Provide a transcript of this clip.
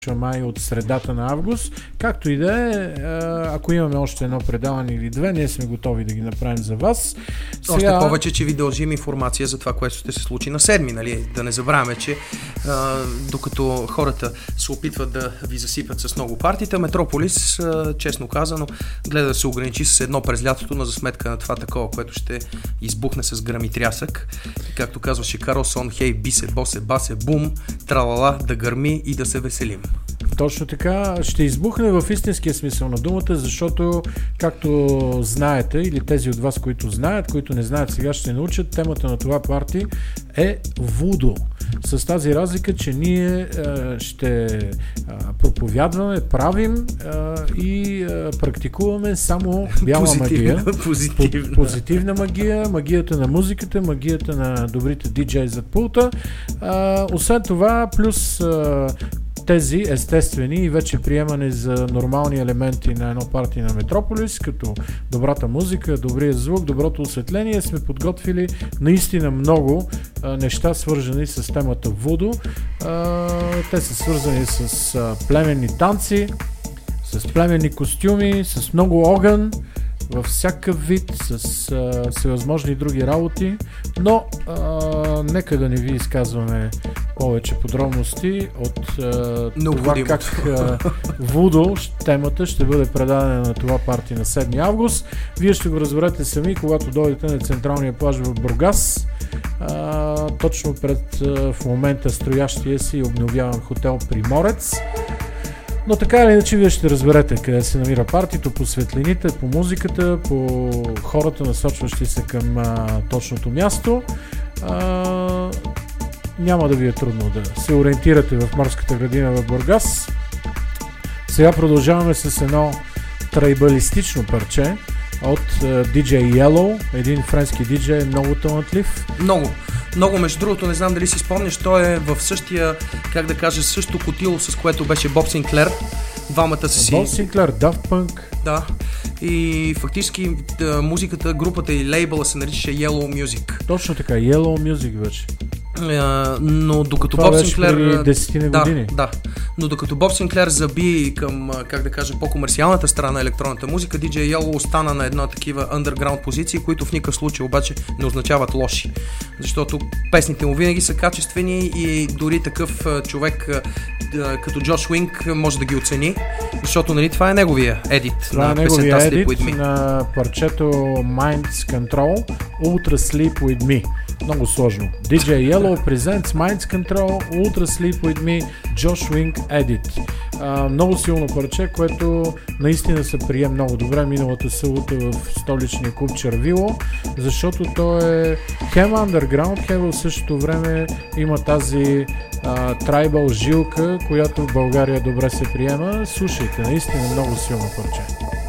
май от средата на август. Както и да е, ако имаме още едно предаване или две, ние сме готови да ги направим за вас. Още повече, че ви дължим информация за това, което ще се случи на 7, нали? Да не забравяме, че докато хората се опитват да ви засипят с много партита, Метрополис, честно казано, гледа да се ограничи с едно през лятото, но за сметка на това такова, което ще избухне с гръм и трясък. И както казваше Карлсон, хей, бисе, босе, басе, бум, тралала, да гърми и да се веселим. Точно така, ще избухне в истинския смисъл на думата, защото, както знаете, или тези от вас, които знаят, които не знаят, сега ще научат, темата на това парти е вудо. С тази разлика, че ние ще проповядваме, правим и практикуваме само бяла магия. Позитивна магия, магията на музиката, магията на добрите диджеи зад пулта. Освен това, плюс тези естествени и вече приемане за нормални елементи на едно парти на Метрополис, като добрата музика, добрия звук, доброто осветление, сме подготвили наистина много неща, свързани с темата вудо. Те са свързани с племенни танци, с племенни костюми, с много огън, във всякакъв вид, с всевъзможни други работи, но нека да не ви изказваме повече подробности от това как вудо темата ще бъде предадена на това парти на 7 август. Вие ще го разберете сами, когато дойдете на централния плаж в Бургас, точно пред в момента строящия си и обновяван хотел Приморец. Но така или иначе вие ще разберете къде се намира партито, по светлините, по музиката, по хората, насочващи се към точното място. Няма да ви е трудно да се ориентирате в морската градина в Бургас. Сега продължаваме с едно трайбалистично парче от DJ Yellow, един френски диджей, много талантлив. Много, между другото, не знам дали си спомняш, той е в същия, как да кажа, същото котило, с което беше Боб Синклер. Двамата са си... Боб Синклер, Daft Punk. Да, и фактически музиката, групата и лейбъла се наричаше Yellow Music. Точно така, Yellow Music вече. Но докато това Боб Синклер... преди 10 години. Да. Но докато Боб Синклер заби към, как да кажа, по-комерциалната страна на електронната музика, DJ Yellow остана на една такива underground позиции, които в никакъв случай обаче не означават лоши. Защото песните му винаги са качествени и дори такъв човек като Джош Уинг може да ги оцени, защото нали това е неговия едит на песента Sleep With Me. На парчето Mind Control Ultra Sleep With Me. Много сложно. DJ Yellow presents Mind Control Ultra Sleep With Me Josh Wing Edit. Много силно парче, което наистина се прие много добре миналата събота в столичния клуб Червило, защото то е хем underground, хем в същото време има тази трайбал жилка, която в България добре се приема. Слушайте, наистина много силно парче.